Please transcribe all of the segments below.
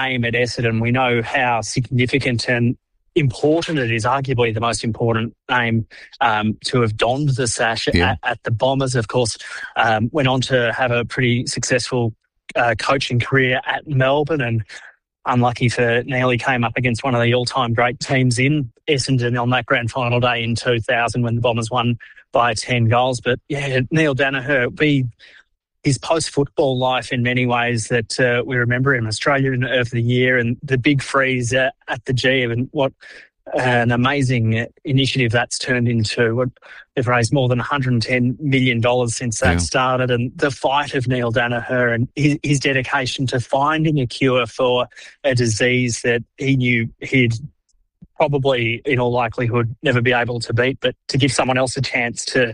name at Essendon. We know how significant and important it is, arguably the most important name to have donned the sash at the Bombers. Of course, went on to have a pretty successful coaching career at Melbourne, and unlucky for Neil, he came up against one of the all-time great teams in Essendon on that grand final day in 2000 when the Bombers won by 10 goals. But yeah, Neil Daniher, his post-football life in many ways that we remember him, Australian of the Year and the big freeze at the G, and what an amazing initiative that's turned into. They've raised more than $110 million since that started, and the fight of Neil Daniher and his dedication to finding a cure for a disease that he knew he'd probably, in all likelihood, never be able to beat, but to give someone else a chance to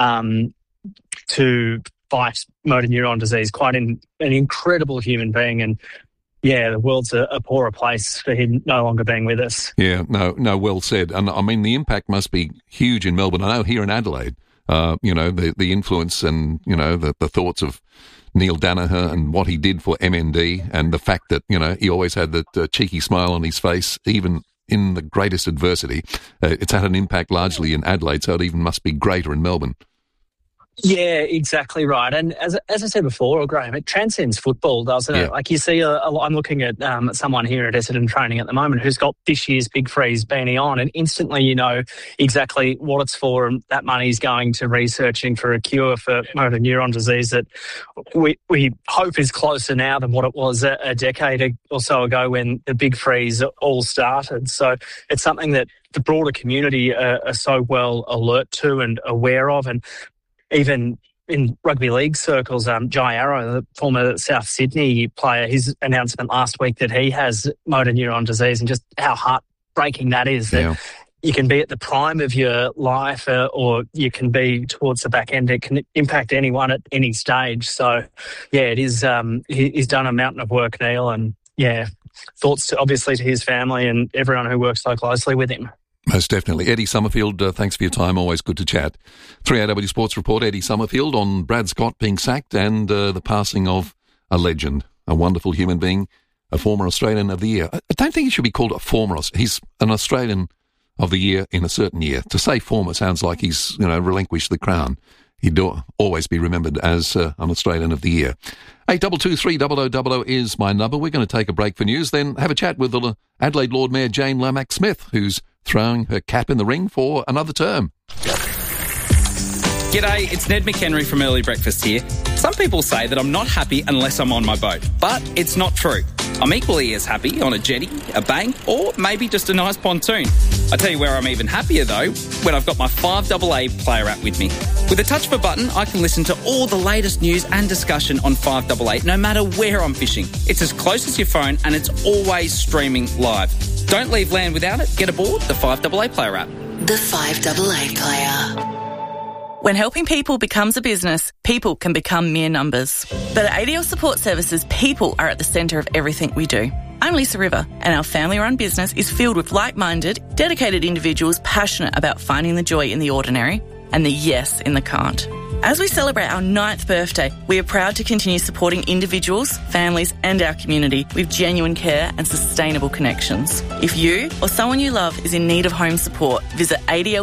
fight motor neuron disease. Quite an incredible human being, and yeah, the world's a poorer place for him no longer being with us. Yeah, no, well said. And I mean, the impact must be huge in Melbourne. I know here in Adelaide, the influence and, the thoughts of Neil Daniher and what he did for MND, and the fact that, he always had that cheeky smile on his face, even in the greatest adversity. It's had an impact largely in Adelaide, so it even must be greater in Melbourne. Yeah, exactly right. And as I said before, Graham, it transcends football, doesn't it? Like you see, I'm looking at someone here at Essendon training at the moment who's got this year's Big Freeze beanie on, and instantly you know exactly what it's for, and that money's going to researching for a cure for motor neuron disease that we hope is closer now than what it was a decade or so ago when the Big Freeze all started. So it's something that the broader community are so well alert to and aware of, and even in rugby league circles, Jai Arrow, the former South Sydney player, his announcement last week that he has motor neuron disease, and just how heartbreaking that is, that you can be at the prime of your life or you can be towards the back end. It can impact anyone at any stage. So, yeah, it is. He's done a mountain of work, Neil, and, thoughts obviously to his family and everyone who works so closely with him. Most definitely. Eddie Summerfield, thanks for your time. Always good to chat. 3AW Sports Report, Eddie Summerfield on Brad Scott being sacked and the passing of a legend, a wonderful human being, a former Australian of the Year. I don't think he should be called a former. He's an Australian of the Year in a certain year. To say former sounds like he's, relinquished the crown. He'd always be remembered as an Australian of the Year. 8223 is my number. We're going to take a break for news, then have a chat with the Adelaide Lord Mayor Jane Lomax-Smith, who's throwing her cap in the ring for another term. G'day, it's Ned McHenry from Early Breakfast here. Some people say that I'm not happy unless I'm on my boat, but it's not true. I'm equally as happy on a jetty, a bank, or maybe just a nice pontoon. I tell you where I'm even happier though, when I've got my 5AA player app with me. With a touch of a button, I can listen to all the latest news and discussion on 5AA, no matter where I'm fishing. It's as close as your phone and it's always streaming live. Don't leave land without it. Get aboard the 5AA player app. The 5AA player. When helping people becomes a business, people can become mere numbers. But at ADL Support Services, people are at the centre of everything we do. I'm Lisa River, and our family-run business is filled with like-minded, dedicated individuals passionate about finding the joy in the ordinary and the yes in the can't. As we celebrate our 9th birthday, we are proud to continue supporting individuals, families and our community with genuine care and sustainable connections. If you or someone you love is in need of home support, visit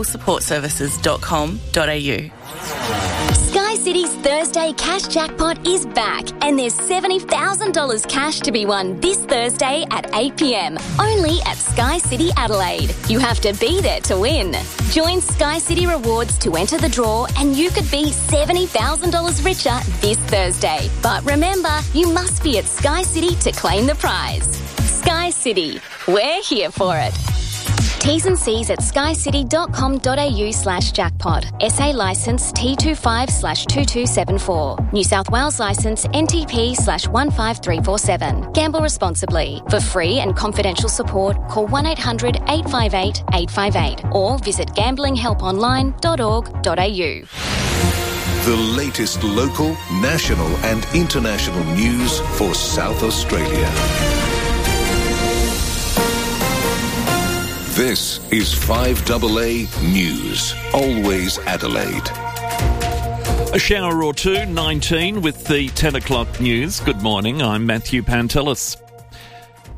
adlsupportservices.com.au. Sky City's Thursday Cash Jackpot is back, and there's $70,000 cash to be won this Thursday at 8 p.m, only at Sky City Adelaide. You have to be there to win. Join Sky City Rewards to enter the draw, and you could be $70,000 richer this Thursday. But remember, you must be at Sky City to claim the prize. Sky City, we're here for it. T's and C's at skycity.com.au/jackpot. SA licence T25/2274. New South Wales licence NTP/15347. Gamble responsibly. For free and confidential support, call 1-800-858-858 or visit gamblinghelponline.org.au. The latest local, national and international news for South Australia. This is 5AA News, always Adelaide. A shower or two, 19 with the 10 o'clock news. Good morning, I'm Matthew Pantelis.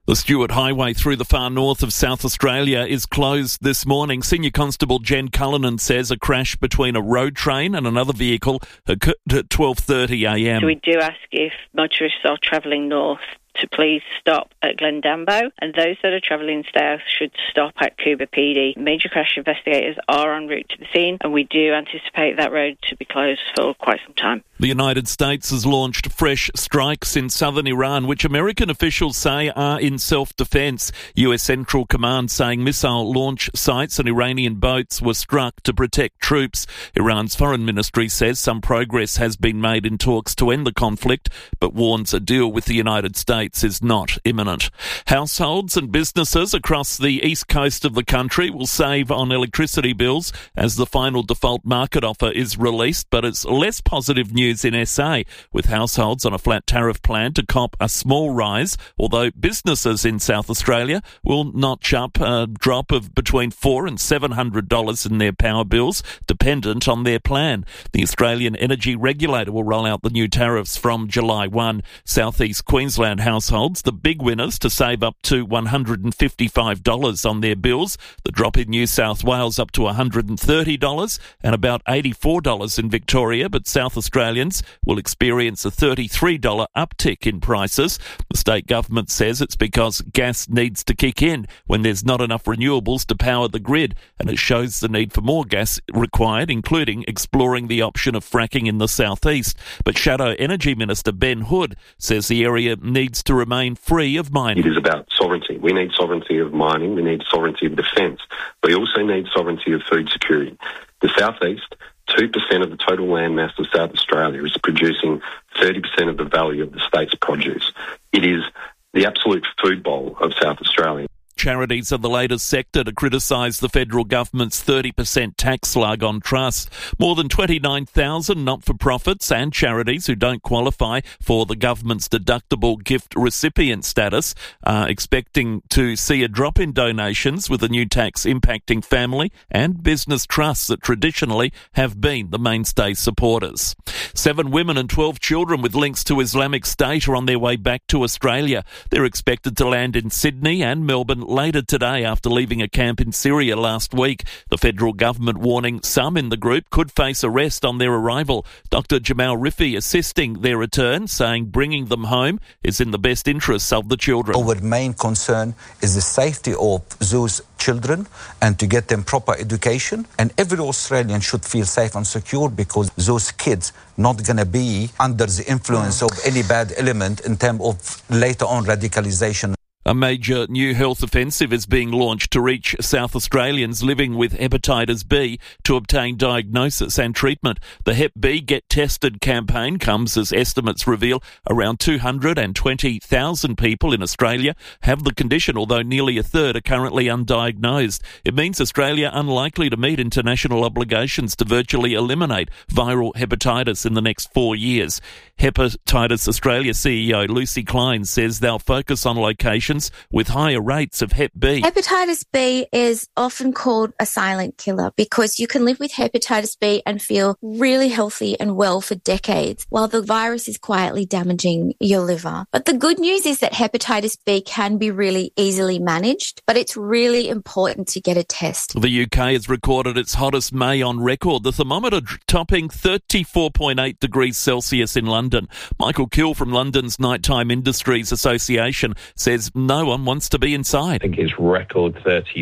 The Stewart Highway through the far north of South Australia is closed this morning. Senior Constable Jen Cullinan says a crash between a road train and another vehicle occurred at 12:30am. So we do ask if motorists are travelling north to please stop at Glendambo, and those that are travelling south should stop at Coober PD. Major crash investigators are en route to the scene, and we do anticipate that road to be closed for quite some time. The United States has launched fresh strikes in southern Iran, which American officials say are in self-defense. US Central Command saying missile launch sites and Iranian boats were struck to protect troops. Iran's foreign ministry says some progress has been made in talks to end the conflict, but warns a deal with the United States is not imminent. Households and businesses across the east coast of the country will save on electricity bills as the final default market offer is released, but it's less positive news in SA, with households on a flat tariff plan to cop a small rise, although businesses in South Australia will notch up a drop of between $400 and $700 in their power bills, dependent on their plan. The Australian Energy Regulator will roll out the new tariffs from July 1. South East Queensland households, the big winners, to save up to $155 on their bills. The drop in New South Wales up to $130 and about $84 in Victoria, but South Australians will experience a $33 uptick in prices. The state government says it's because gas needs to kick in when there's not enough renewables to power the grid, and it shows the need for more gas required, including exploring the option of fracking in the southeast. But Shadow Energy Minister Ben Hood says the area needs to remain free of mining. It is about sovereignty. We need sovereignty of mining. We need sovereignty of defence. We also need sovereignty of food security. The southeast, 2% of the total land mass of South Australia, is producing 30% of the value of the state's produce. It is the absolute food bowl of South Australia. Charities are the latest sector to criticise the federal government's 30% tax slug on trusts. More than 29,000 not-for-profits and charities who don't qualify for the government's deductible gift recipient status are expecting to see a drop in donations, with the new tax impacting family and business trusts that traditionally have been the mainstay supporters. 7 women and 12 children with links to Islamic State are on their way back to Australia. They're expected to land in Sydney and Melbourne later today after leaving a camp in Syria last week. The federal government warning some in the group could face arrest on their arrival. Dr. Jamal Rifi assisting their return, saying bringing them home is in the best interests of the children. Our main concern is the safety of those children and to get them proper education. And every Australian should feel safe and secure, because those kids not going to be under the influence of any bad element in terms of later on radicalisation. A major new health offensive is being launched to reach South Australians living with hepatitis B to obtain diagnosis and treatment. The Hep B Get Tested campaign comes as estimates reveal around 220,000 people in Australia have the condition, although nearly a third are currently undiagnosed. It means Australia unlikely to meet international obligations to virtually eliminate viral hepatitis in the next 4 years. Hepatitis Australia CEO Lucy Klein says they'll focus on locations with higher rates of Hep B. Hepatitis B is often called a silent killer because you can live with hepatitis B and feel really healthy and well for decades while the virus is quietly damaging your liver. But the good news is that hepatitis B can be really easily managed, but it's really important to get a test. The UK has recorded its hottest May on record, the thermometer topping 34.8 degrees Celsius in London. Michael Kill from London's Nighttime Industries Association says no one wants to be inside. I think it's record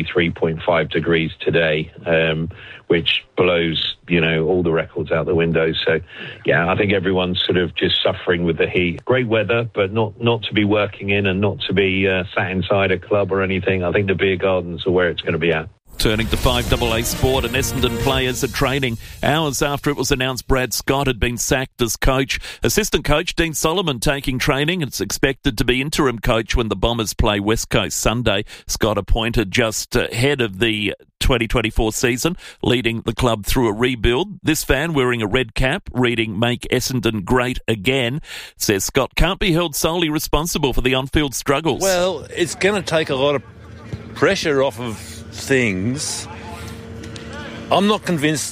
33.5 degrees today, which blows, all the records out the window. So, I think everyone's sort of just suffering with the heat. Great weather, but not to be working in and not to be sat inside a club or anything. I think the beer gardens are where it's going to be at. Turning to 5AA sport, and Essendon players are training hours after it was announced Brad Scott had been sacked as coach. Assistant coach Dean Solomon taking training, and it's expected to be interim coach when the Bombers play West Coast Sunday. Scott appointed just ahead of the 2024 season, leading the club through a rebuild. This fan wearing a red cap, reading "Make Essendon Great Again," says Scott can't be held solely responsible for the on-field struggles. Well, it's going to take a lot of pressure off of things. I'm not convinced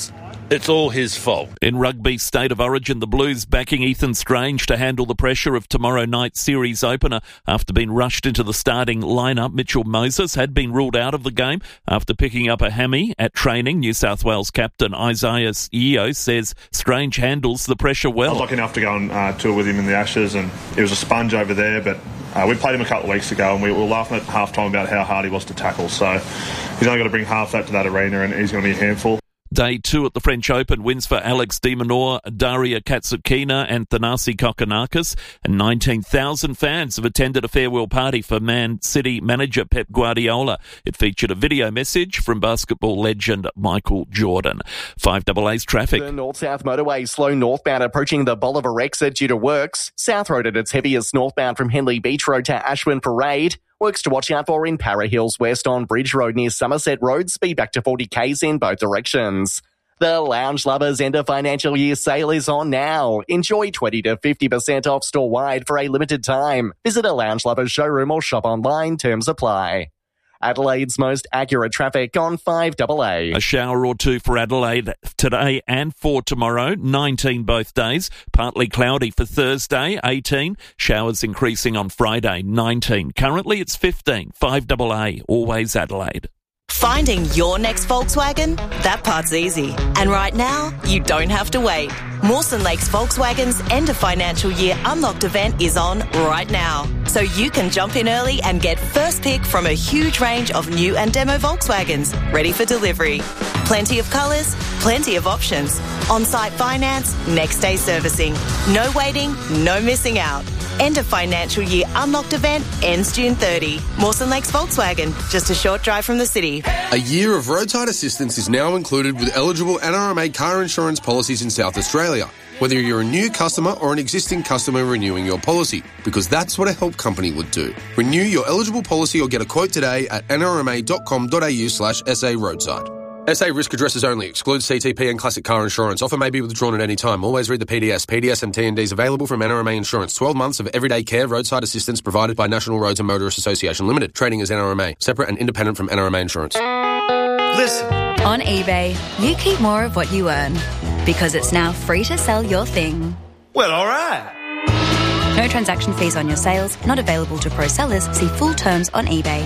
it's all his fault. In rugby State of Origin, the Blues backing Ethan Strange to handle the pressure of tomorrow night's series opener. After being rushed into the starting lineup, Mitchell Moses had been ruled out of the game after picking up a hammy at training. New South Wales captain Isaiah Yeo says Strange handles the pressure well. I was lucky enough to go and tour with him in the Ashes, and he was a sponge over there, but we played him a couple of weeks ago, and we were laughing at half-time about how hard he was to tackle. So he's only got to bring half that to that arena, and he's going to be a handful. Day 2 at the French Open, wins for Alex de Minaur, Daria Katsukina and Thanasi Kokkinakis, and 19,000 fans have attended a farewell party for Man City manager Pep Guardiola. It featured a video message from basketball legend Michael Jordan. 5AA's traffic. The North-South motorway slow northbound approaching the Bolivar exit due to works. South Road at its heaviest northbound from Henley Beach Road to Ashwin Parade. Works to watch out for in Para Hills West on Bridge Road near Somerset Road. Speed back to 40 k's in both directions. The Lounge Lovers end of financial year sale is on now. Enjoy 20 to 50% off store-wide for a limited time. Visit a Lounge Lovers showroom or shop online. Terms apply. Adelaide's most accurate traffic on 5AA. A shower or two for Adelaide today and for tomorrow, 19 both days. Partly cloudy for Thursday, 18. Showers increasing on Friday, 19. Currently it's 15. 5AA, always Adelaide. Finding your next Volkswagen? That part's easy. And right now, you don't have to wait. Mawson Lakes Volkswagen's end of financial year unlocked event is on right now. So you can jump in early and get first pick from a huge range of new and demo Volkswagens ready for delivery. Plenty of colours, plenty of options. On-site finance, next day servicing. No waiting, no missing out. End of financial year unlocked event ends June 30. Mawson Lakes Volkswagen, just a short drive from the city. A year of roadside assistance is now included with eligible NRMA car insurance policies in South Australia, whether you're a new customer or an existing customer renewing your policy, because that's what a help company would do. Renew your eligible policy or get a quote today at nrma.com.au/SA roadside. SA risk addresses only. Excludes CTP and classic car insurance. Offer may be withdrawn at any time. Always read the PDS. PDS and TNDs available from NRMA Insurance. 12 months of everyday care, roadside assistance provided by National Roads and Motorists Association Limited. Trading as NRMA. Separate and independent from NRMA Insurance. Listen. On eBay, you keep more of what you earn because it's now free to sell your thing. Well, all right. No transaction fees on your sales. Not available to pro sellers. See full terms on eBay.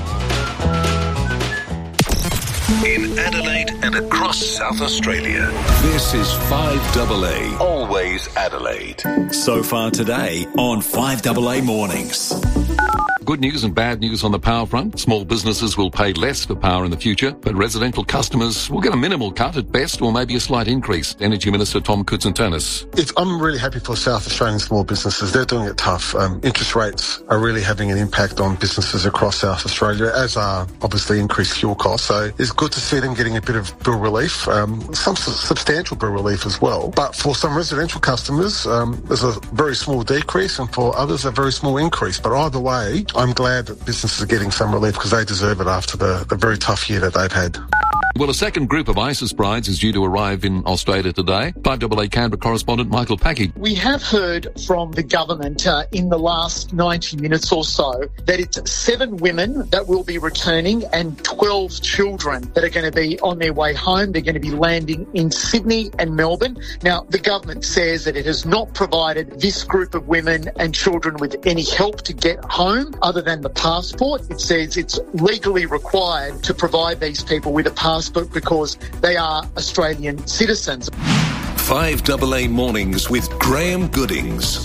In Adelaide and across South Australia, this is 5AA, always Adelaide. So far today on 5AA Mornings. Good news and bad news on the power front. Small businesses will pay less for power in the future, but residential customers will get a minimal cut at best, or maybe a slight increase. Energy Minister Tom Koutsantonis. I'm really happy for South Australian small businesses. They're doing it tough. Interest rates are really having an impact on businesses across South Australia, as are obviously increased fuel costs. So it's good to see them getting a bit of bill relief, some substantial bill relief as well. But for some residential customers, there's a very small decrease, and for others, a very small increase. But either way, I'm glad that businesses are getting some relief because they deserve it after the very tough year that they've had. Well, a second group of ISIS brides is due to arrive in Australia today. 5AA Canberra correspondent Michael Packey. We have heard from the government in the last 90 minutes or so that it's 7 women that will be returning and 12 children that are going to be on their way home. They're going to be landing in Sydney and Melbourne. Now, the government says that it has not provided this group of women and children with any help to get home other than the passport. It says it's legally required to provide these people with a passport because they are Australian citizens. 5AA Mornings with Graham Goodings.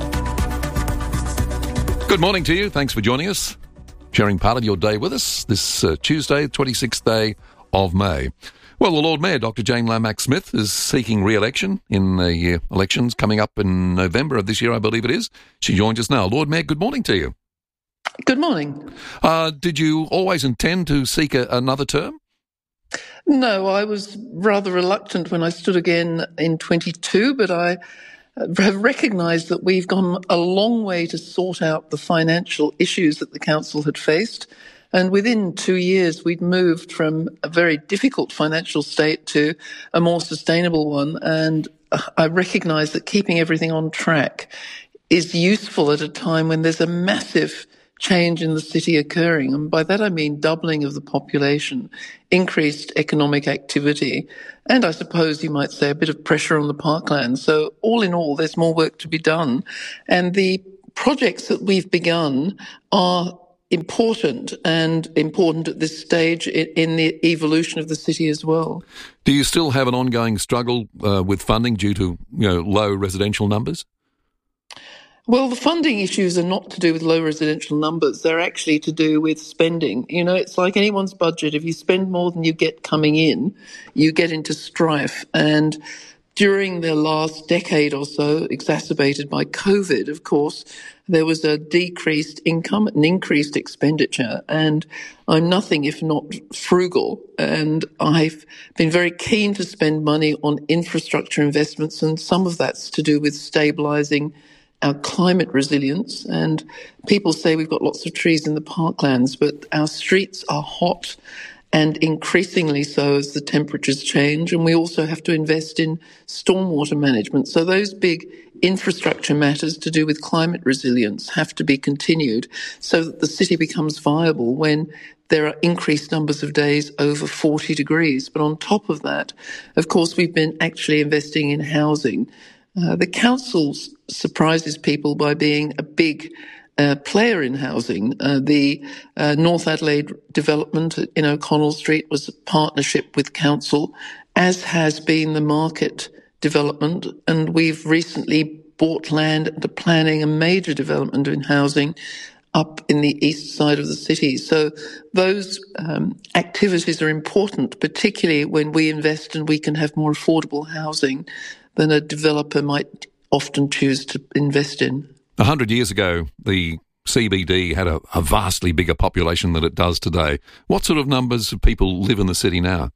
Good morning to you. Thanks for joining us, sharing part of your day with us this Tuesday, 26th day of May. Well, the Lord Mayor, Dr. Jane Lomax-Smith, is seeking re-election in the elections coming up in November of this year, I believe it is. She joins us now. Lord Mayor, good morning to you. Good morning. Did you always intend to seek another term? No, I was rather reluctant when I stood again in 22, but I have recognised that we've gone a long way to sort out the financial issues that the council had faced. And within 2 years, we'd moved from a very difficult financial state to a more sustainable one. And I recognise that keeping everything on track is useful at a time when there's a massive change in the city occurring. And by that I mean doubling of the population, increased economic activity, and I suppose you might say a bit of pressure on the parklands. So all in all, there's more work to be done. And the projects that we've begun are important at this stage in the evolution of the city as well. Do you still have an ongoing struggle with funding due to low residential numbers? Well, the funding issues are not to do with low residential numbers. They're actually to do with spending. It's like anyone's budget. If you spend more than you get coming in, you get into strife. And during the last decade or so, exacerbated by COVID, of course, there was a decreased income and increased expenditure. And I'm nothing if not frugal. And I've been very keen to spend money on infrastructure investments. And some of that's to do with stabilising our climate resilience. And people say we've got lots of trees in the parklands, but our streets are hot and increasingly so as the temperatures change. And we also have to invest in stormwater management. So those big infrastructure matters to do with climate resilience have to be continued so that the city becomes viable when there are increased numbers of days over 40 degrees. But on top of that, of course, we've been actually investing in housing. The council surprises people by being a big player in housing. The North Adelaide development in O'Connell Street was a partnership with council, as has been the Market development. And we've recently bought land and are planning a major development in housing up in the east side of the city. So those activities are important, particularly when we invest and we can have more affordable housing than a developer might often choose to invest in. 100 years ago, the CBD had a vastly bigger population than it does today. What sort of numbers of people live in the city now?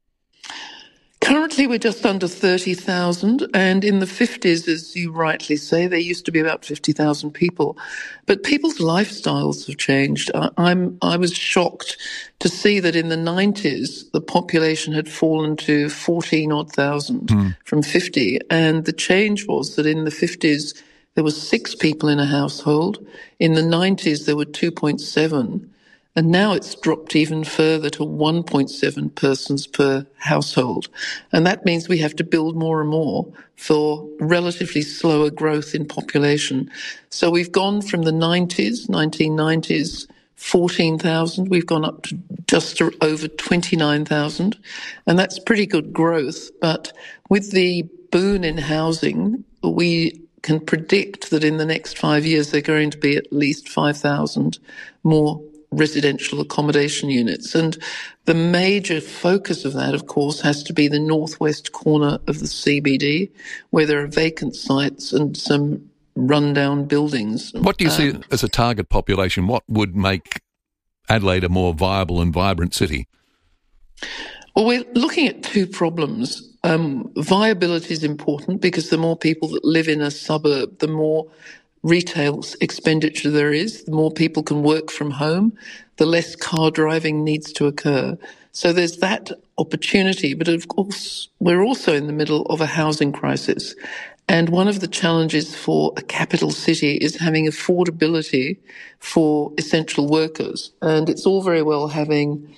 Currently, we're just under 30,000, and in the 50s, as you rightly say, there used to be about 50,000 people. But people's lifestyles have changed. I was shocked to see that in the 90s, the population had fallen to 14-odd thousand from 50, and the change was that in the 50s, there were 6 people in a household. In the 90s, there were 2.7. And now it's dropped even further to 1.7 persons per household. And that means we have to build more and more for relatively slower growth in population. So we've gone from the 1990s, 14,000. We've gone up to just over 29,000. And that's pretty good growth. But with the boom in housing, we can predict that in the next 5 years, there are going to be at least 5,000 more residential accommodation units. And the major focus of that, of course, has to be the northwest corner of the CBD, where there are vacant sites and some rundown buildings. What do you see as a target population? What would make Adelaide a more viable and vibrant city? Well, we're looking at 2 problems. Viability is important because the more people that live in a suburb, the more retail expenditure there is, the more people can work from home, the less car driving needs to occur. So there's that opportunity. But of course, we're also in the middle of a housing crisis. And one of the challenges for a capital city is having affordability for essential workers. And it's all very well having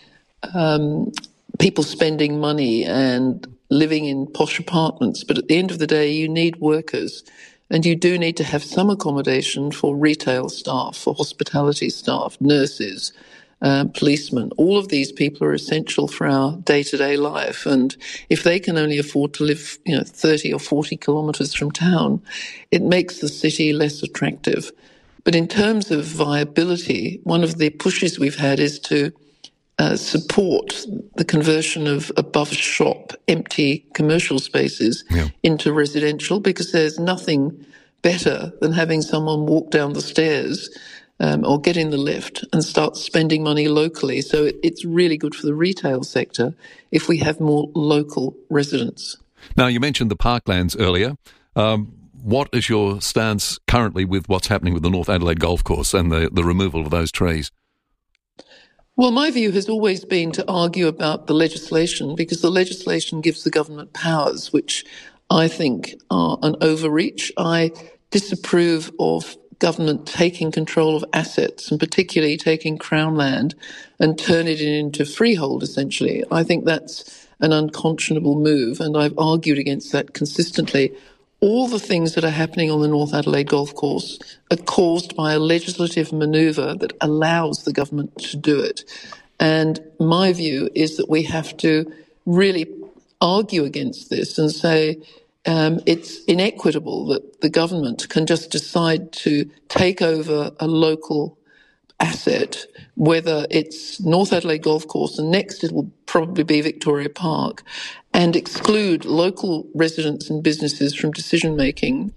people spending money and living in posh apartments. But at the end of the day, you need workers. And you do need to have some accommodation for retail staff, for hospitality staff, nurses, policemen. All of these people are essential for our day-to-day life. And if they can only afford to live, 30 or 40 kilometres from town, it makes the city less attractive. But in terms of viability, one of the pushes we've had is to support the conversion of above shop empty commercial spaces into residential, because there's nothing better than having someone walk down the stairs or get in the lift and start spending money locally. So it's really good for the retail sector if we have more local residents. Now, you mentioned the parklands earlier. What is your stance currently with what's happening with the North Adelaide Golf Course and the removal of those trees? Well, my view has always been to argue about the legislation, because the legislation gives the government powers, which I think are an overreach. I disapprove of government taking control of assets, and particularly taking Crown land and turn it into freehold, essentially. I think that's an unconscionable move, and I've argued against that consistently. All the things that are happening on the North Adelaide Golf Course are caused by a legislative manoeuvre that allows the government to do it. And my view is that we have to really argue against this and say it's inequitable that the government can just decide to take over a local asset, whether it's North Adelaide Golf Course, and next it will probably be Victoria Park, and exclude local residents and businesses from decision-making,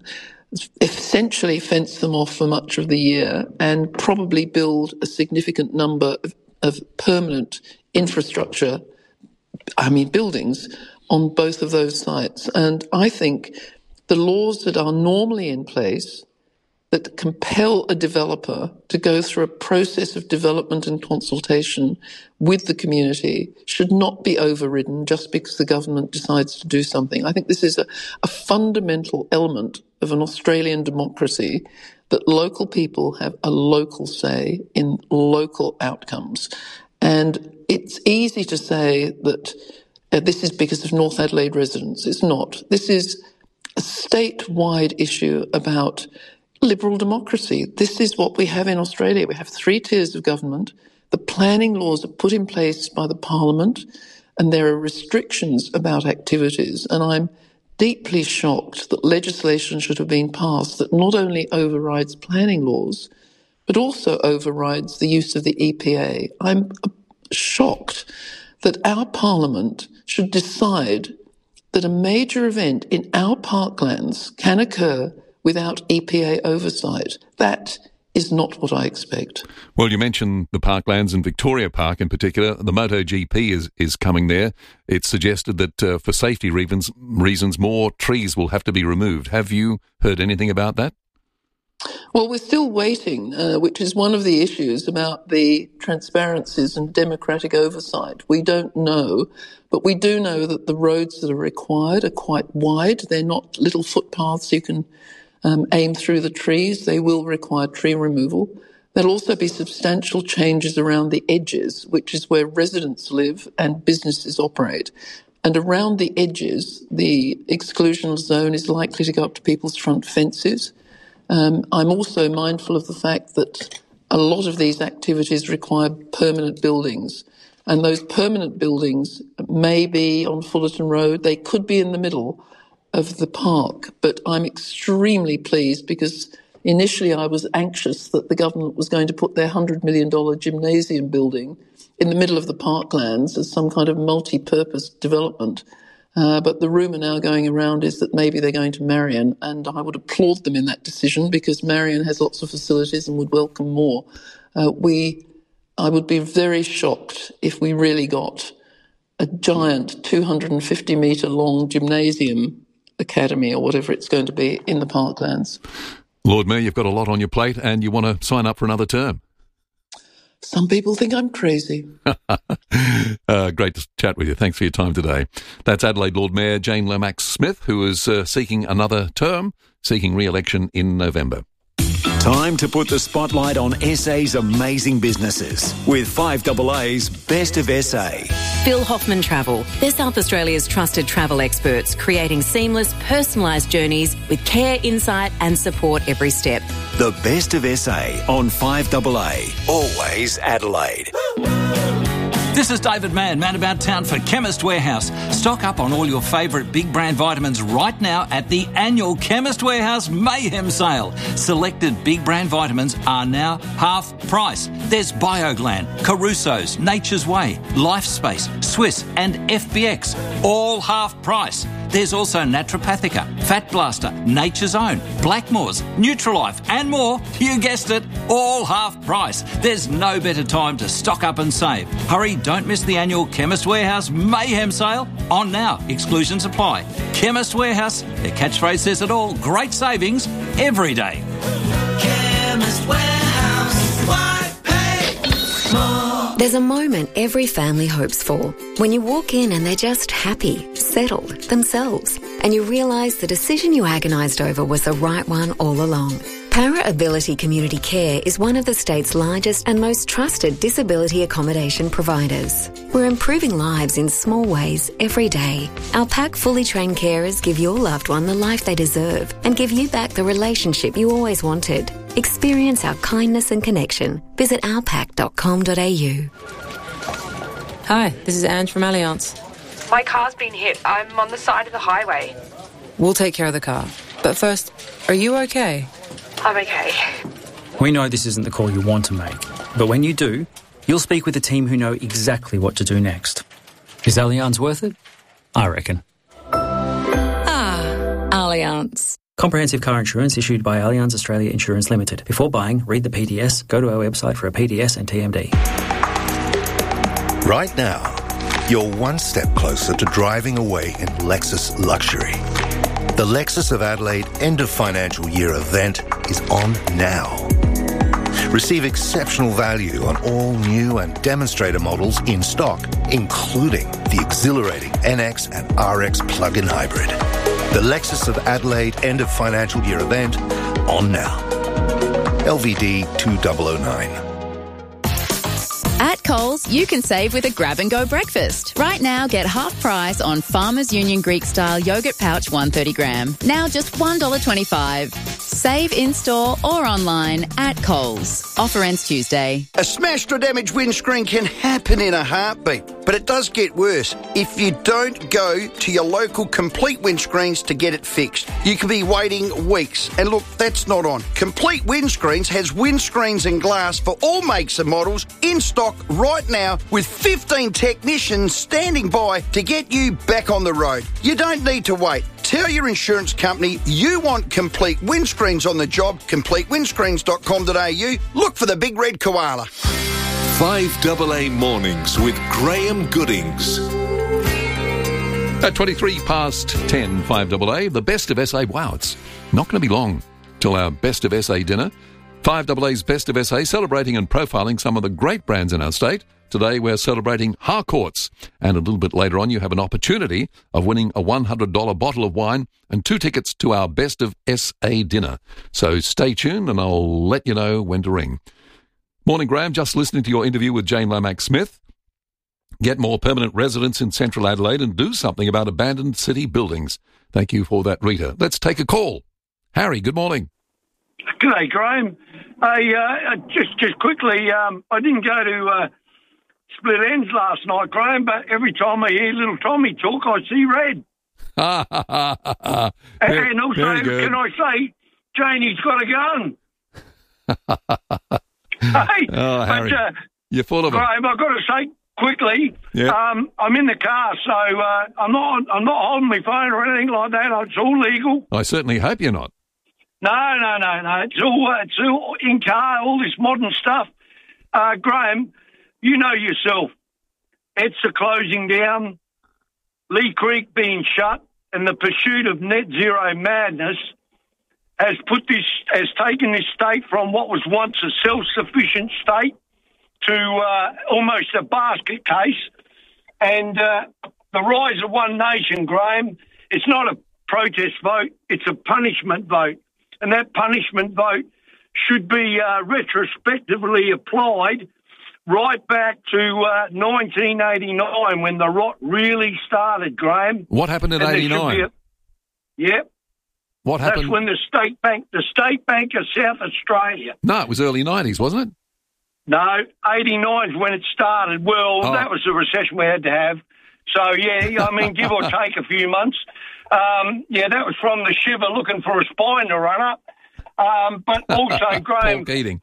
essentially fence them off for much of the year, and probably build a significant number of permanent infrastructure, buildings, on both of those sites. And I think the laws that are normally in place that compel a developer to go through a process of development and consultation with the community should not be overridden just because the government decides to do something. I think this is a fundamental element of an Australian democracy, that local people have a local say in local outcomes. And it's easy to say that this is because of North Adelaide residents. It's not. This is a statewide issue about liberal democracy. This is what we have in Australia. We have 3 tiers of government. The planning laws are put in place by the Parliament, and there are restrictions about activities. And I'm deeply shocked that legislation should have been passed that not only overrides planning laws, but also overrides the use of the EPA. I'm shocked that our Parliament should decide that a major event in our parklands can occur without EPA oversight. That is not what I expect. Well, you mentioned the parklands and Victoria Park in particular. The MotoGP is coming there. It's suggested that for safety reasons, more trees will have to be removed. Have you heard anything about that? Well, we're still waiting, which is one of the issues about the transparencies and democratic oversight. We don't know, but we do know that the roads that are required are quite wide. They're not little footpaths you can aim through the trees. They will require tree removal. There'll also be substantial changes around the edges, which is where residents live and businesses operate. And around the edges, the exclusion zone is likely to go up to people's front fences. I'm also mindful of the fact that a lot of these activities require permanent buildings, and those permanent buildings may be on Fullerton Road. They could be in the middle of the park, but I'm extremely pleased because initially I was anxious that the government was going to put their $100 million gymnasium building in the middle of the parklands as some kind of multi-purpose development. But the rumour now going around is that maybe they're going to Marion, and I would applaud them in that decision because Marion has lots of facilities and would welcome more. I would be very shocked if we really got a giant 250-metre long gymnasium academy or whatever it's going to be in the parklands. Lord Mayor, you've got a lot on your plate and you want to sign up for another term. Some people think I'm crazy. Great to chat with you. Thanks for your time today. That's Adelaide Lord Mayor Jane Lomax-Smith, who is seeking another term, seeking re-election in November. Time to put the spotlight on SA's amazing businesses with 5AA's Best of SA. Phil Hoffman Travel. They're South Australia's trusted travel experts, creating seamless, personalised journeys with care, insight and support every step. The Best of SA on 5AA. Always Adelaide. This is David Mann, Man About Town for Chemist Warehouse. Stock up on all your favourite big brand vitamins right now at the annual Chemist Warehouse Mayhem Sale. Selected big brand vitamins are now half price. There's Bioglan, Caruso's, Nature's Way, Lifespace, Swiss and FBX, all half price. There's also Naturopathica, Fat Blaster, Nature's Own, Blackmore's, Nutrilife and more. You guessed it, all half price. There's no better time to stock up and save. Hurry, don't miss the annual Chemist Warehouse Mayhem Sale. On now, exclusions apply. Chemist Warehouse, their catchphrase says it all. Great savings every day. Chemist Warehouse, why pay more? There's a moment every family hopes for. When you walk in and they're just happy, settled, themselves, and you realise the decision you agonised over was the right one all along. Para Ability Community Care is one of the state's largest and most trusted disability accommodation providers. We're improving lives in small ways every day. Our PAC fully trained carers give your loved one the life they deserve and give you back the relationship you always wanted. Experience our kindness and connection. Visit ourpac.com.au. Hi, this is Ange from Allianz. My car's been hit. I'm on the side of the highway. We'll take care of the car. But first, are you okay? I'm okay. We know this isn't the call you want to make, but when you do, you'll speak with a team who know exactly what to do next. Is Allianz worth it? I reckon. Allianz. Comprehensive car insurance issued by Allianz Australia Insurance Limited. Before buying, read the PDS, go to our website for a PDS and TMD. Right now, you're one step closer to driving away in Lexus luxury. The Lexus of Adelaide End of Financial Year event is on now. Receive exceptional value on all new and demonstrator models in stock, including the exhilarating NX and RX plug-in hybrid. The Lexus of Adelaide End of Financial Year event on now. LVD 2009. At Coles, you can save with a grab-and-go breakfast. Right now, get half price on Farmers Union Greek-style yogurt pouch 130 gram. Now just $1.25. Save in-store or online at Coles. Offer ends Tuesday. A smashed or damaged windscreen can happen in a heartbeat, but it does get worse if you don't go to your local Complete Windscreens to get it fixed. You could be waiting weeks. And look, that's not on. Complete Windscreens has windscreens and glass for all makes and models in stock right now with 15 technicians standing by to get you back on the road. You don't need to wait. Tell your insurance company you want Complete Windscreens on the job. CompleteWindscreens.com.au. Look for the big red koala. 5AA Mornings with Graham Goodings. At 23 past 10, 5AA, the best of SA. Wow, it's not going to be long till our best of SA dinner. 5AA's Best of SA, celebrating and profiling some of the great brands in our state. Today we're celebrating Harcourts, and a little bit later on you have an opportunity of winning a $100 bottle of wine and 2 tickets to our Best of SA dinner. So stay tuned and I'll let you know when to ring. Morning, Graham. Just listening to your interview with Jane Lomax-Smith. Get more permanent residents in central Adelaide and do something about abandoned city buildings. Thank you for that, Rita. Let's take a call. Harry, good morning. G'day, Graham. Just quickly, I didn't go to Split Ends last night, Graham, but every time I hear little Tommy talk, I see red. And also, can I say, Janie's got a gun. Hey, Harry, you're full of it. Graham, I've got to say quickly, Yep. I'm in the car, so I'm not holding my phone or anything like that. It's all legal. I certainly hope you're not. No. It's all in car, all this modern stuff. Graham, you know yourself. ETSA closing down, Lee Creek being shut, and the pursuit of net zero madness has taken this state from what was once a self-sufficient state to almost a basket case. And the rise of One Nation, Graham, it's not a protest vote, it's a punishment vote. And that punishment vote should be retrospectively applied right back to 1989 when the rot really started, Graham. What happened in 89? Yep. What happened? That's when the State Bank of South Australia. No, it was early 90s, wasn't it? No, 89 is when it started. Well, that was the recession we had to have. So, yeah, I mean, give or take a few months. That was from the shiver looking for a spine to run up. But also, Graham... Paul Keating.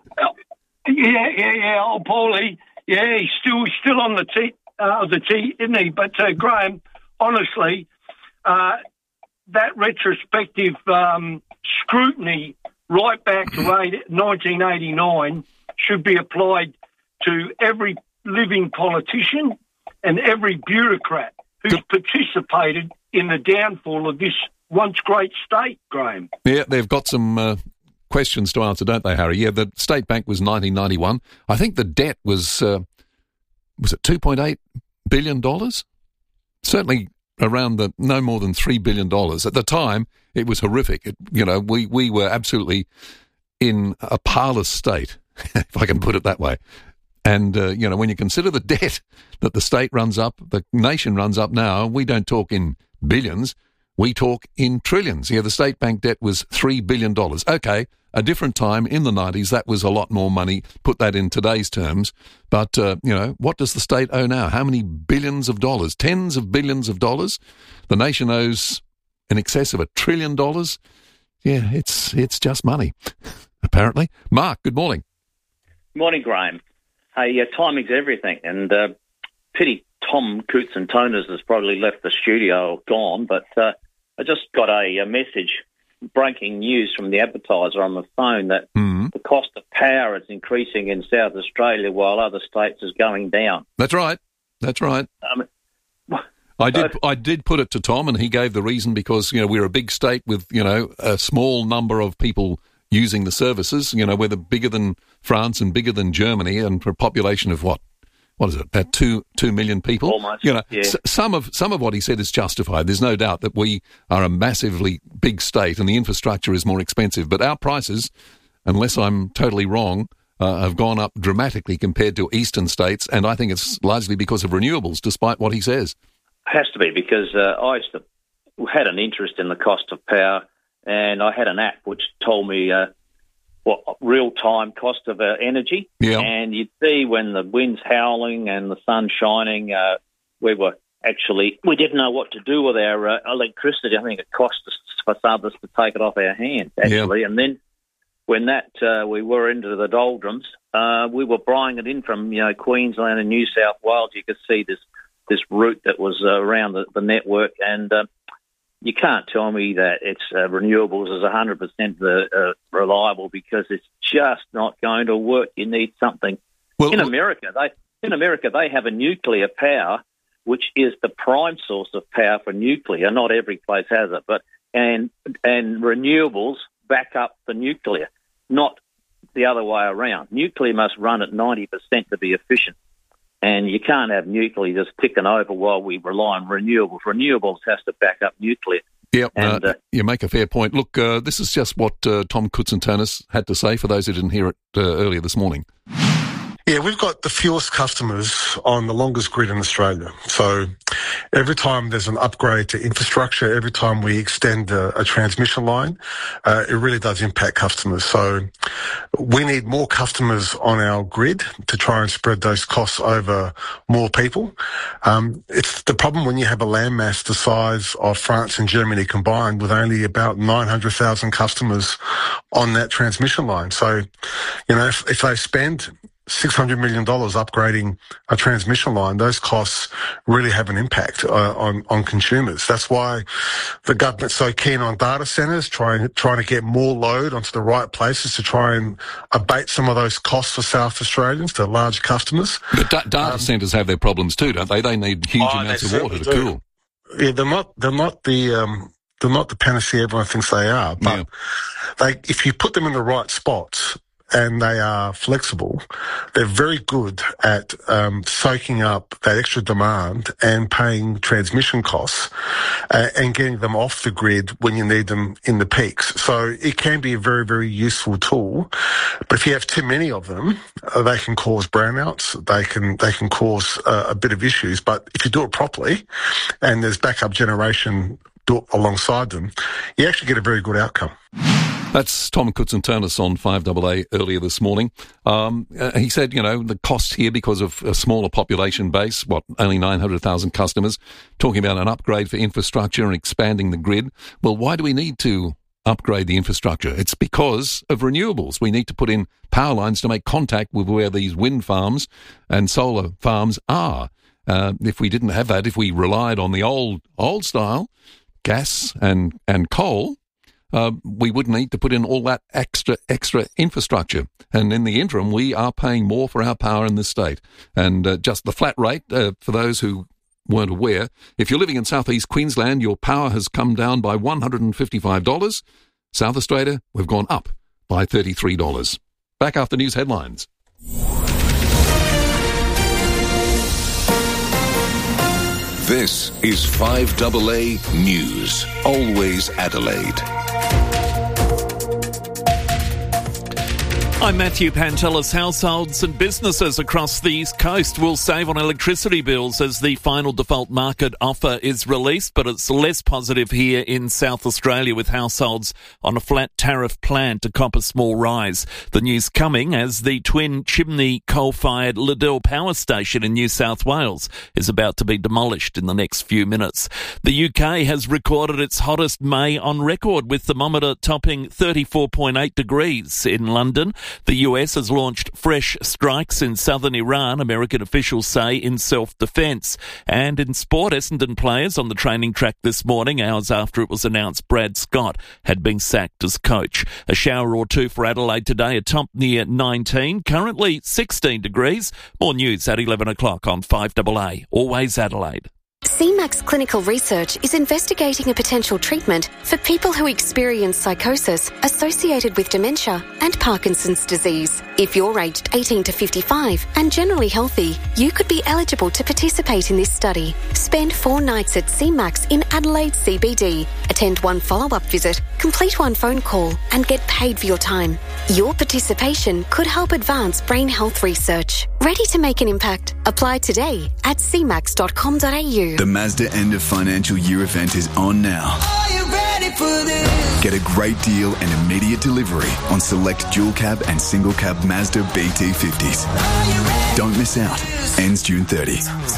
Old Paulie. Yeah, he's still on the tee, isn't he? But, Graham, honestly, that retrospective scrutiny right back to 1989 should be applied to every living politician and every bureaucrat who's participated in the downfall of this once great state, Graham. Yeah, they've got some questions to answer, don't they, Harry? Yeah, the State Bank was 1991. I think the debt was it $2.8 billion? Certainly around no more than $3 billion. At the time, it was horrific. We were absolutely in a parlous state, if I can put it that way. And, when you consider the debt that the state runs up, the nation runs up now, we don't talk in billions, we talk in trillions. Yeah, the state bank debt was $3 billion. Okay, a different time in the 90s, that was a lot more money, put that in today's terms. But, what does the state owe now? How many billions of dollars? Tens of billions of dollars? The nation owes in excess of $1 trillion. Yeah, it's just money, apparently. Mark, good morning. Morning, Graham. Hey, timing's everything, and pity Tom Koutsantonis has probably left the studio or gone, but I just got a message, breaking news from the advertiser on the phone that the cost of power is increasing in South Australia while other states is going down. That's right. I did put it to Tom, and he gave the reason because, we're a big state with, a small number of people using the services. We're bigger than France and bigger than Germany, and for a population of what is it, about 2 million people? Almost, yeah. Some of what he said is justified. There's no doubt that we are a massively big state and the infrastructure is more expensive. But our prices, unless I'm totally wrong, have gone up dramatically compared to eastern states, and I think it's largely because of renewables, despite what he says. Has to be, because I had an interest in the cost of power, and I had an app which told me real-time cost of energy. Yeah. And you'd see when the wind's howling and the sun's shining, we didn't know what to do with our electricity. I think it cost us for others to take it off our hands, actually. Yeah. And then when we were into the doldrums, we were buying it in from Queensland and New South Wales. You could see this route that was around the network, and you can't tell me that it's renewables is 100% reliable, because it's just not going to work. You need something. In America, they have a nuclear power, which is the prime source of power for nuclear. Not every place has it, but and renewables back up the nuclear, not the other way around. Nuclear must run at 90% to be efficient. And you can't have nuclear just ticking over while we rely on renewables. Renewables has to back up nuclear. Yep, you make a fair point. Look, this is just what Tom Koutsantonis had to say for those who didn't hear it earlier this morning. Yeah, we've got the fewest customers on the longest grid in Australia. So every time there's an upgrade to infrastructure, every time we extend a transmission line, it really does impact customers. So we need more customers on our grid to try and spread those costs over more people. It's the problem when you have a landmass the size of France and Germany combined, with only about 900,000 customers on that transmission line. So, if they spend $600 million upgrading a transmission line, those costs really have an impact on consumers. That's why the government's so keen on data centres, trying to get more load onto the right places to try and abate some of those costs for South Australians, to large customers. But data centres have their problems too, don't they? They need huge amounts of water to cool. Yeah, they're not the panacea everyone thinks they are, but if you put them in the right spots and they are flexible, they're very good at soaking up that extra demand and paying transmission costs and getting them off the grid when you need them in the peaks. So it can be a very, very useful tool. But if you have too many of them, they can cause brownouts. They can cause a bit of issues. But if you do it properly and there's backup generation built alongside them, you actually get a very good outcome. That's Tom Koutsantonis on 5AA earlier this morning. He said, the costs here because of a smaller population base, only 900,000 customers, talking about an upgrade for infrastructure and expanding the grid. Well, why do we need to upgrade the infrastructure? It's because of renewables. We need to put in power lines to make contact with where these wind farms and solar farms are. If we didn't have that, if we relied on the old style, gas and coal, we would need to put in all that extra infrastructure. And in the interim, we are paying more for our power in this state. And just the flat rate, for those who weren't aware, if you're living in southeast Queensland, your power has come down by $155. South Australia, we've gone up by $33. Back after news headlines. This is 5AA News, always Adelaide. I'm Matthew Pantelis. Households and businesses across the East Coast will save on electricity bills as the final default market offer is released, but it's less positive here in South Australia, with households on a flat tariff plan to cop a small rise. The news coming as the twin chimney coal-fired Liddell Power Station in New South Wales is about to be demolished in the next few minutes. The UK has recorded its hottest May on record, with thermometer topping 34.8 degrees in London. The US has launched fresh strikes in southern Iran, American officials say, in self-defence. And in sport, Essendon players on the training track this morning, hours after it was announced Brad Scott had been sacked as coach. A shower or two for Adelaide today, a top near 19, currently 16 degrees. More news at 11 o'clock on 5AA. Always Adelaide. CMAX Clinical Research is investigating a potential treatment for people who experience psychosis associated with dementia and Parkinson's disease. If you're aged 18 to 55 and generally healthy, you could be eligible to participate in this study. Spend 4 nights at CMAX in Adelaide CBD. Attend 1 follow-up visit, complete 1 phone call and get paid for your time. Your participation could help advance brain health research. Ready to make an impact? Apply today at cmax.com.au. The Mazda end of financial year event is on now. Are you ready for this? Get a great deal and immediate delivery on select dual cab and single cab Mazda BT50s. Don't miss out. Ends June 30.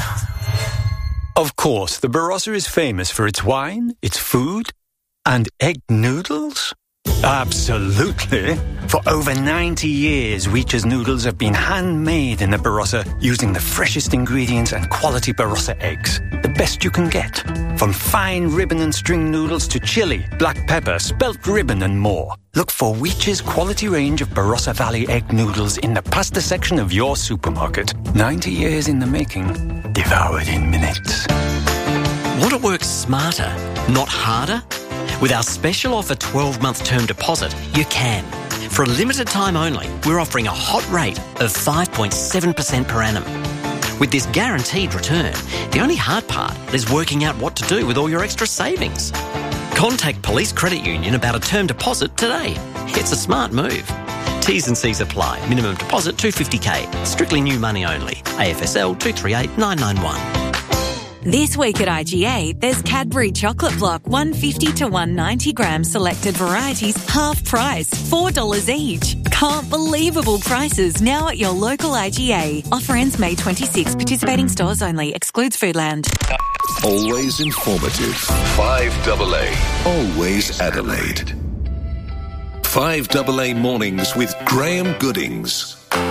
Of course, the Barossa is famous for its wine, its food, and egg noodles. Absolutely. For over 90 years, Weech's noodles have been handmade in the Barossa using the freshest ingredients and quality Barossa eggs. The best you can get. From fine ribbon and string noodles to chili, black pepper, spelt ribbon and more. Look for Weech's quality range of Barossa Valley egg noodles in the pasta section of your supermarket. 90 years in the making, devoured in minutes. Want to work smarter, not harder? With our special offer 12-month term deposit, you can. For a limited time only, we're offering a hot rate of 5.7% per annum. With this guaranteed return, the only hard part is working out what to do with all your extra savings. Contact Police Credit Union about a term deposit today. It's a smart move. T's and C's apply. Minimum deposit $250K. Strictly new money only. AFSL 238991. This week at IGA, there's Cadbury Chocolate Block 150 to 190 gram selected varieties, half price, $4 each. Can't believable prices now at your local IGA. Offer ends May 26. Participating stores only. Excludes Foodland. Always informative. 5AA. Always Adelaide. 5AA Mornings with Graham Goodings.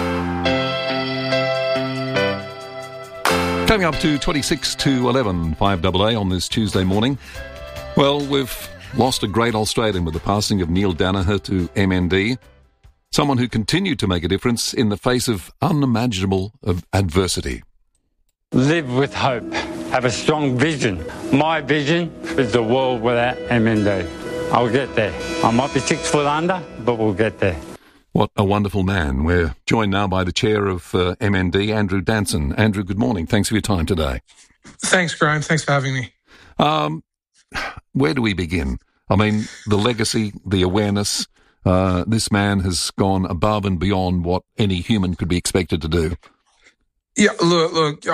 Coming up to 26 to 11, 5AA on this Tuesday morning. Well, we've lost a great Australian with the passing of Neil Danaher to MND, someone who continued to make a difference in the face of unimaginable adversity. Live with hope. Have a strong vision. My vision is the world without MND. I'll get there. I might be 6 foot under, but we'll get there. What a wonderful man. We're joined now by the chair of MND, Andrew Danson. Andrew, good morning. Thanks for your time today. Thanks, Graham. Thanks for having me. Where do we begin? I mean, the legacy, the awareness, this man has gone above and beyond what any human could be expected to do. Yeah, look,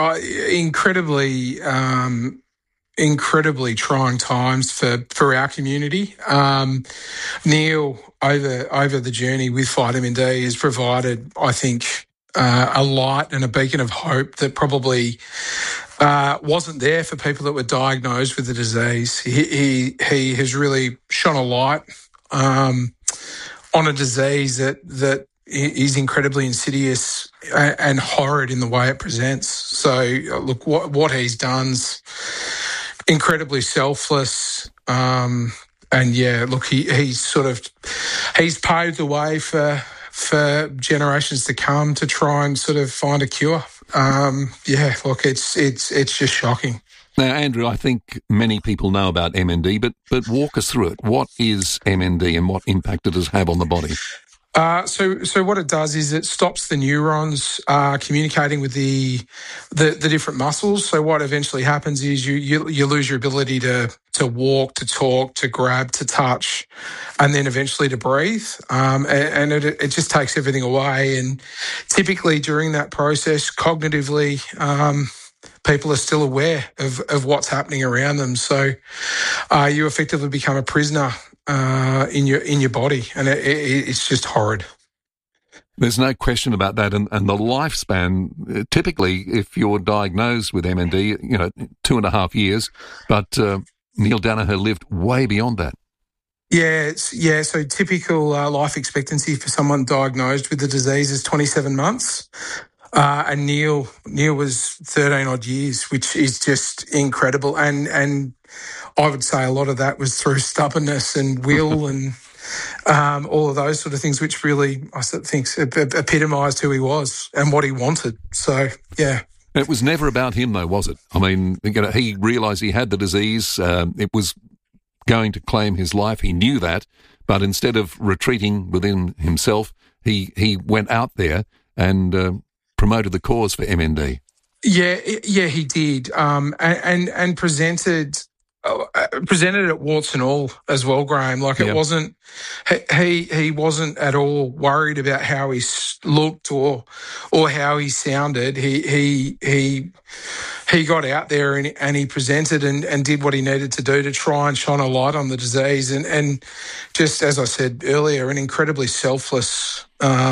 incredibly trying times for our community. Neil, over the journey with Vitamin D, has provided, I think, a light and a beacon of hope that probably wasn't there for people that were diagnosed with the disease. He has really shone a light on a disease that is incredibly insidious and horrid in the way it presents. So, look, what he's done's incredibly selfless. And yeah, look, he's paved the way for generations to come to try and sort of find a cure. Yeah, look, it's just shocking. Now, Andrew, I think many people know about MND, but walk us through it. What is MND and what impact it does have on the body? So what it does is it stops the neurons communicating with the different muscles. So what eventually happens is you lose your ability to walk, to talk, to grab, to touch, and then eventually to breathe. And it just takes everything away. And typically during that process, cognitively, people are still aware of what's happening around them. So you effectively become a prisoner in your body, and it's just horrid. There's no question about that, and the lifespan, typically, if you're diagnosed with MND, 2.5 years, but Neil Danaher lived way beyond that. Yeah, so typical life expectancy for someone diagnosed with the disease is 27 months. And Neil was 13 odd years, which is just incredible. And I would say a lot of that was through stubbornness and will and all of those sort of things, which really, I think, epitomised who he was and what he wanted. So, yeah. It was never about him, though, was it? I mean, he realised he had the disease. It was going to claim his life. He knew that. But instead of retreating within himself, he went out there and promoted the cause for MND. Yeah, he did, and presented it warts and all as well, Graham. Like it wasn't, he wasn't at all worried about how he looked or how he sounded. He got out there and he presented and did what he needed to do to try and shine a light on the disease. And just as I said earlier, an incredibly selfless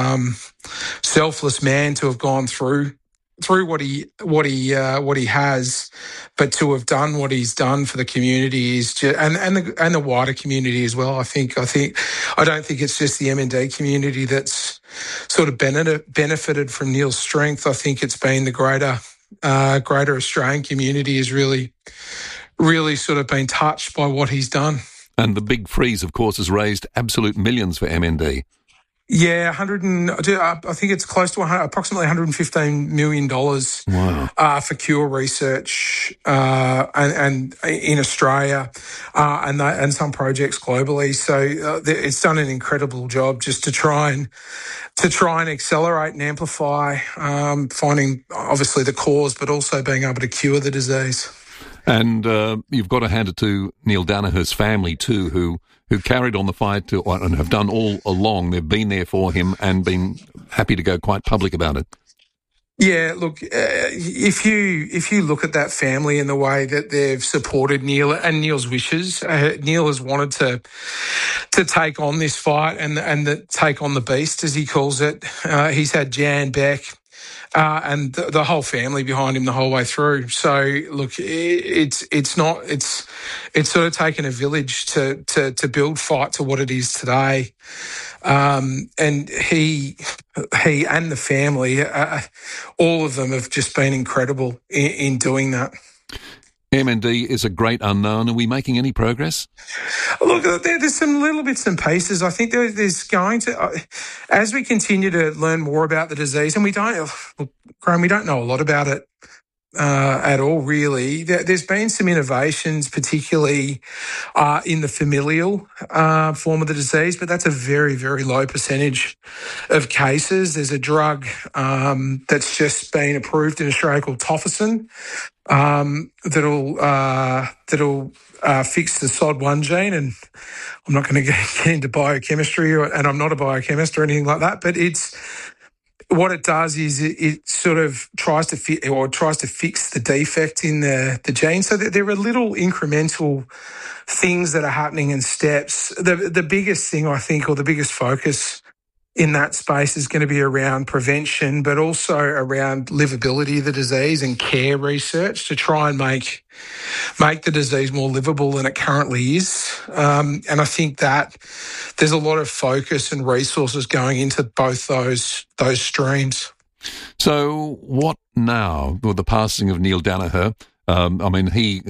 man to have gone through what he has, but to have done what he's done for the community is just, and the wider community as well. I don't think it's just the MND community that's sort of benefited from Neil's strength. I think it's been the greater Australian community has really sort of been touched by what he's done. And the big freeze, of course, has raised absolute millions for MND. Yeah, I think it's close to approximately $115 million. Wow. For cure research and in Australia and some projects globally. So it's done an incredible job just to try and accelerate and amplify finding obviously the cause, but also being able to cure the disease. And you've got to hand it to Neil Danaher's family too, who carried on the fight and have done all along. They've been there for him and been happy to go quite public about it. Yeah, look, if you look at that family and the way that they've supported Neil and Neil's wishes, Neil has wanted to take on this fight and take on the beast, as he calls it. He's had Jan, Beck, and the whole family behind him the whole way through. So look, it's sort of taken a village to build fight to what it is today. And he and the family, all of them have just been incredible in doing that. MND is a great unknown. Are we making any progress? Look, there's some little bits and pieces. I think there's going to, as we continue to learn more about the disease, and Graham, we don't know a lot about it at all, really. There's been some innovations, particularly in the familial form of the disease, but that's a very, very low percentage of cases. There's a drug that's just been approved in Australia called Tofersen that'll fix the SOD1 gene, and I'm not going to get into biochemistry, and I'm not a biochemist or anything like that, but what it does is it sort of tries to fix the defect in the gene. So there are little incremental things that are happening in steps. The biggest thing, I think, or the biggest focus in that space is going to be around prevention, but also around livability of the disease and care research to try and make the disease more livable than it currently is. And I think that there's a lot of focus and resources going into both those streams. So what now with the passing of Neil Danaher? He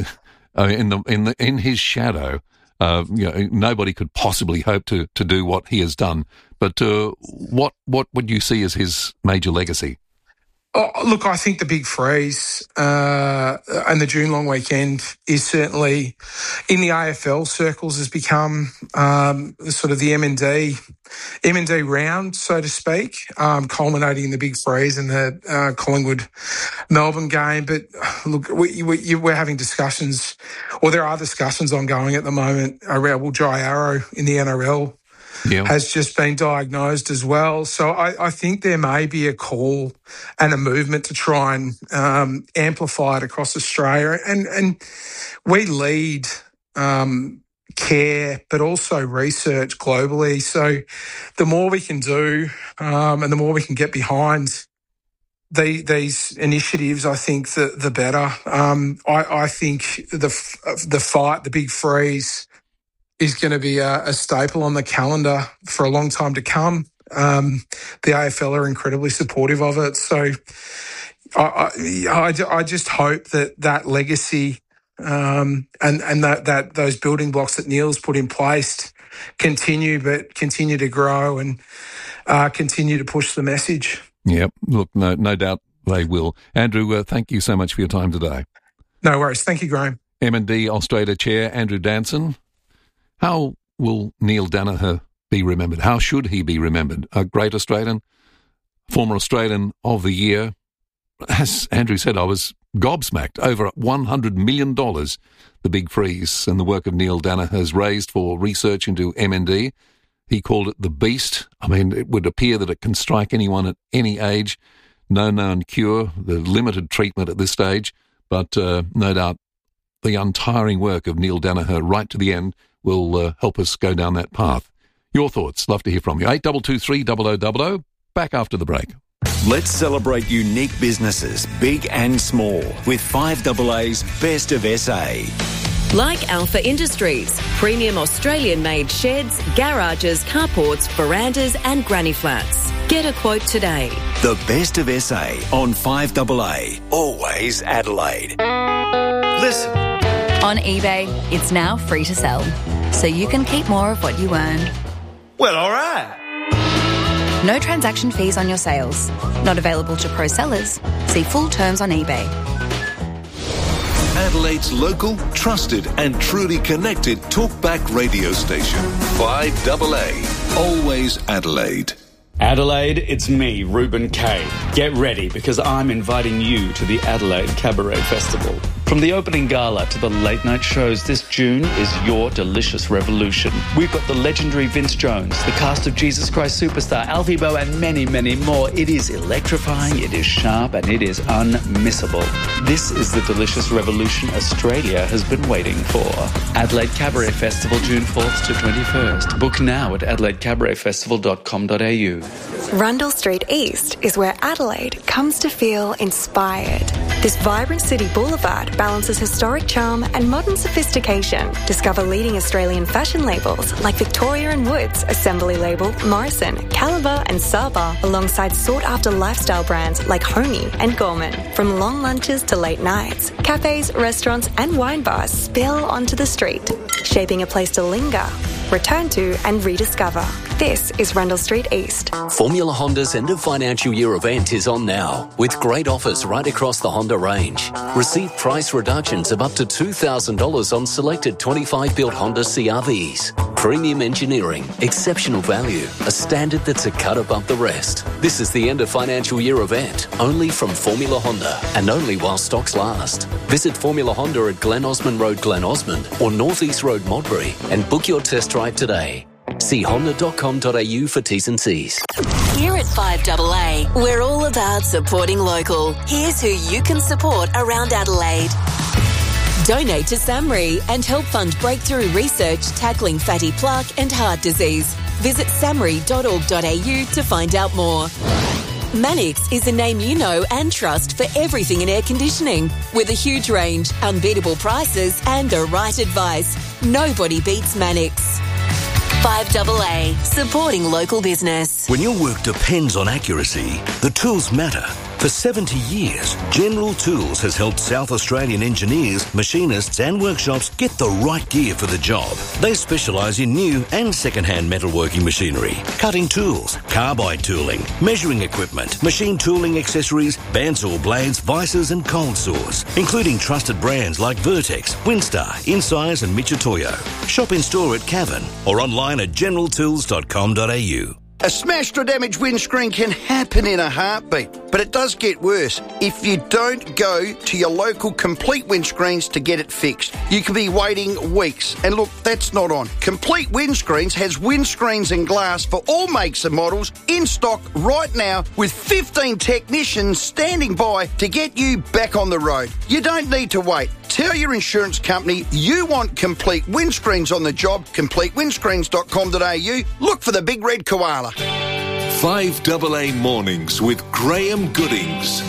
in his shadow, nobody could possibly hope to do what he has done. But what would you see as his major legacy? Oh, look, I think the big freeze and the June long weekend is certainly in the AFL circles has become sort of the M&D round, so to speak, culminating in the big freeze and the Collingwood-Melbourne game. But look, we're having discussions, or there are discussions ongoing at the moment around, well, Jai Arrow in the NRL has just been diagnosed as well. So I think there may be a call and a movement to try and amplify it across Australia. And we lead care, but also research globally. So the more we can do and the more we can get behind these initiatives, I think the better. I think the big freeze is going to be a staple on the calendar for a long time to come. The AFL are incredibly supportive of it. So I just hope that legacy and that those building blocks that Neil's put in place continue to grow and continue to push the message. Yep. Look, no doubt they will. Andrew, thank you so much for your time today. No worries. Thank you, Graham. M&D Australia Chair Andrew Danson. How will Neil Daniher be remembered? How should he be remembered? A great Australian, former Australian of the Year. As Andrew said, I was gobsmacked. Over $100 million the big freeze and the work of Neil Daniher has raised for research into MND. He called it the beast. I mean, it would appear that it can strike anyone at any age. No known cure, the limited treatment at this stage, but no doubt the untiring work of Neil Daniher right to the end will help us go down that path. Your thoughts, love to hear from you. 8223 0000. Back after the break. Let's celebrate unique businesses, big and small, with 5AA's Best of SA. Like Alpha Industries, premium Australian-made sheds, garages, carports, verandas and granny flats. Get a quote today. The Best of SA on 5AA. Always Adelaide. Listen. On eBay, it's now free to sell, so you can keep more of what you earn. Well, all right. No transaction fees on your sales. Not available to pro sellers. See full terms on eBay. Adelaide's local, trusted and truly connected talkback radio station. 5AA. Always Adelaide. Adelaide, it's me, Ruben Kay. Get ready because I'm inviting you to the Adelaide Cabaret Festival. From the opening gala to the late night shows, this June is your delicious revolution. We've got the legendary Vince Jones, the cast of Jesus Christ Superstar, Alfie Boe and many, many more. It is electrifying, it is sharp and it is unmissable. This is the delicious revolution Australia has been waiting for. Adelaide Cabaret Festival, June 4th to 21st. Book now at adelaidecabaretfestival.com.au. Rundle Street East is where Adelaide comes to feel inspired. This vibrant city boulevard balances historic charm and modern sophistication. Discover leading Australian fashion labels like Victoria & Woods, Assembly Label, Morrison, Caliber and Saba, alongside sought-after lifestyle brands like Homey and Gorman. From long lunches to late nights, cafes, restaurants and wine bars spill onto the street, shaping a place to linger, return to and rediscover. This is Rundle Street East. Formula Honda's end of financial year event is on now, with great offers right across the Honda range. Receive price reductions of up to $2,000 on selected 25-built Honda CR-Vs. Premium engineering, exceptional value, a standard that's a cut above the rest. This is the end of financial year event, only from Formula Honda, and only while stocks last. Visit Formula Honda at Glen Osmond Road, Glen Osmond, or North East Road, Modbury, and book your test drive today. See honda.com.au for T's and C's. Here at 5AA, we're all about supporting local. Here's who you can support around Adelaide. Donate to SAMRI and help fund breakthrough research tackling fatty plaque and heart disease. Visit samri.org.au to find out more. Mannix is a name you know and trust for everything in air conditioning. With a huge range, unbeatable prices and the right advice. Nobody beats Mannix. 5AA, supporting local business. When your work depends on accuracy, the tools matter. For 70 years, General Tools has helped South Australian engineers, machinists and workshops get the right gear for the job. They specialise in new and second-hand metalworking machinery, cutting tools, carbide tooling, measuring equipment, machine tooling accessories, bandsaw blades, vices and cold saws, including trusted brands like Vertex, Winstar, Insize and Michitoyo. Shop in store at Cavan or online at generaltools.com.au. A smashed or damaged windscreen can happen in a heartbeat, but it does get worse if you don't go to your local Complete Windscreens to get it fixed. You could be waiting weeks, and look, that's not on. Complete Windscreens has windscreens and glass for all makes and models in stock right now with 15 technicians standing by to get you back on the road. You don't need to wait. Tell your insurance company you want Complete Windscreens on the job. CompleteWindscreens.com.au. Look for the big red koala. 5AA Mornings with Graham Goodings.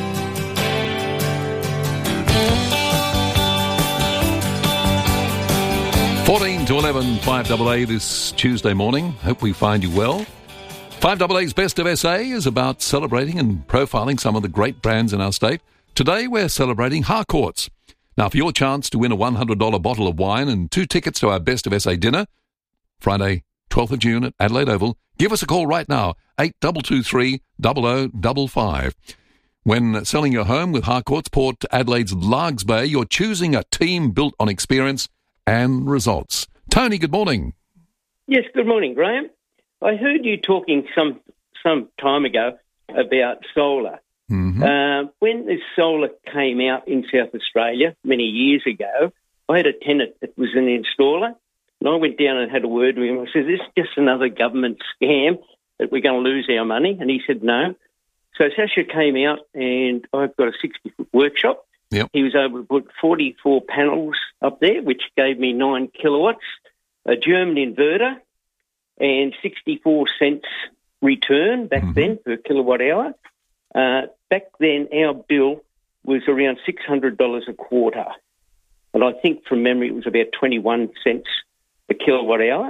$14 to 11, 5AA this Tuesday morning. Hope we find you well. 5AA's Best of SA is about celebrating and profiling some of the great brands in our state. Today we're celebrating Harcourts. Now, for your chance to win a $100 bottle of wine and 2 tickets to our Best of SA dinner, Friday, 12th of June at Adelaide Oval, give us a call right now, 8223 0055. When selling your home with Harcourts, Port Adelaide's Largs Bay, you're choosing a team built on experience and results. Tony, good morning. Yes, good morning, Graham. I heard you talking some time ago about solar. Mm-hmm. When this solar came out in South Australia many years ago, I had a tenant that was an installer, and I went down and had a word with him. I said, "This is just another government scam that we're going to lose our money." And he said, "No." So Sasha came out, and I've got a 60-foot workshop. Yep. He was able to put 44 panels up there, which gave me 9 kilowatts, a German inverter, and 64 cents return back then per kilowatt hour. Back then, our bill was around $600 a quarter. And I think from memory it was about 21 cents a kilowatt hour.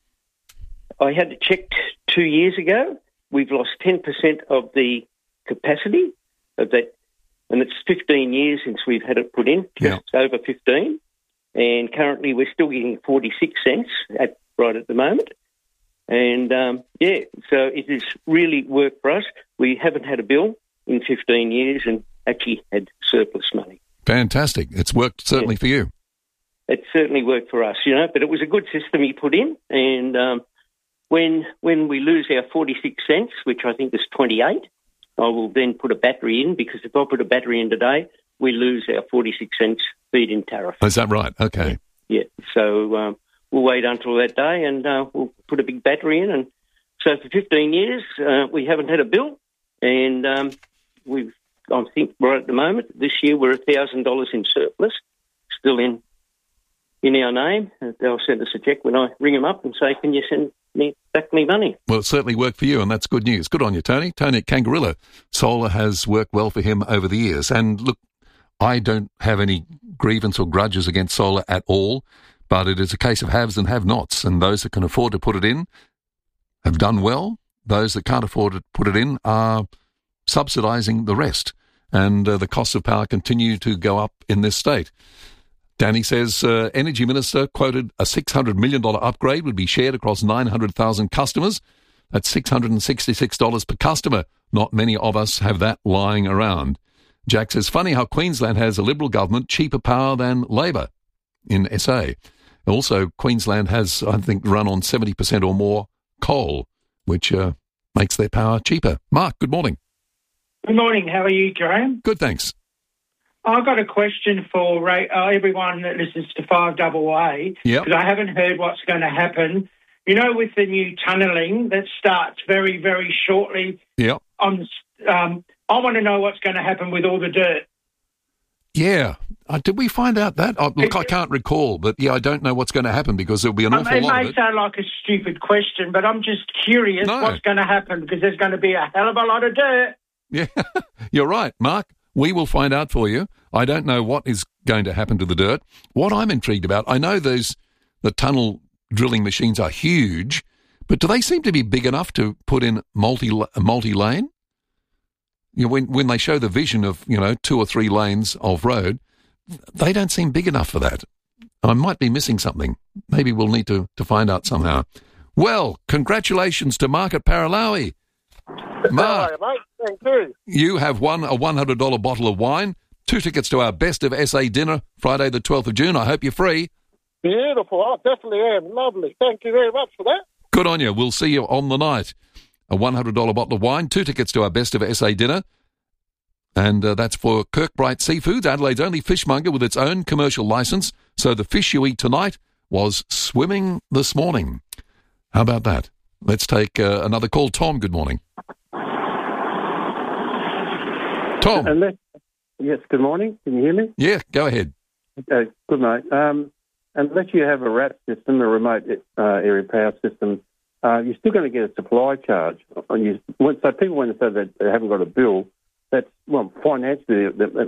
I had it checked 2 years ago. We've lost 10% of the capacity of that. And it's 15 years since we've had it put in, just over 15. And currently we're still getting 46 cents right at the moment. And, so it has really worked for us. We haven't had a bill in 15 years and actually had surplus money. Fantastic. It's worked certainly for you. It certainly worked for us, but it was a good system he put in. And when we lose our 46 cents, which I think is 28, I will then put a battery in, because if I put a battery in today, we lose our 46 cents feed-in tariff. Is that right? Okay. Yeah. So we'll wait until that day and we'll put a big battery in. And so for 15 years, we haven't had a bill. And I think right at the moment, this year we're $1,000 in surplus, still in our name. They'll send us a check when I ring them up and say, "Can you send me back my money?" Well, it certainly worked for you, and that's good news. Good on you, Tony. Tony at Kangarilla. Solar has worked well for him over the years. And look, I don't have any grievance or grudges against solar at all, but it is a case of haves and have-nots, and those that can afford to put it in have done well. Those that can't afford to put it in are subsidising the rest, and the costs of power continue to go up in this state. Danny says, Energy Minister quoted a $600 million upgrade would be shared across 900,000 customers. That's $666 per customer. Not many of us have that lying around. Jack says, funny how Queensland has a Liberal government, cheaper power than Labor in SA. Also, Queensland has, I think, run on 70% or more coal, which makes their power cheaper. Mark, good morning. Good morning. How are you, Graham? Good, thanks. I've got a question for everyone that listens to 5AA, because I haven't heard what's going to happen. With the new tunnelling that starts very, very shortly. Yep. I want to know what's going to happen with all the dirt. Yeah. Did we find out that? Look, I can't recall, but I don't know what's going to happen, because there'll be an awful lot of it. It may sound like a stupid question, but I'm just curious what's going to happen, because there's going to be a hell of a lot of dirt. Yeah, you're right, Mark. We will find out for you. I don't know what is going to happen to the dirt. What I'm intrigued about, I know the tunnel drilling machines are huge, but do they seem to be big enough to put in multi-lane? when they show the vision of 2 or 3 lanes of road, they don't seem big enough for that. I might be missing something. Maybe we'll need to find out somehow. Well, congratulations to Mark at Paralowie. Mark, hello, mate. Thank you. You have won a $100 bottle of wine, 2 tickets to our Best of SA dinner, Friday the 12th of June. I hope you're free. Beautiful. I definitely am. Lovely. Thank you very much for that. Good on you. We'll see you on the night. A $100 bottle of wine, 2 tickets to our Best of SA dinner. And that's for Kirkbright Seafoods, Adelaide's only fishmonger with its own commercial licence. So the fish you eat tonight was swimming this morning. How about that? Let's take another call. Tom, good morning. Tom. Yes, good morning. Can you hear me? Yeah, go ahead. Okay, good, mate. Unless you have a RAP system, a remote area power system, you're still going to get a supply charge. So people, when they say that they haven't got a bill, that's, well, financially, it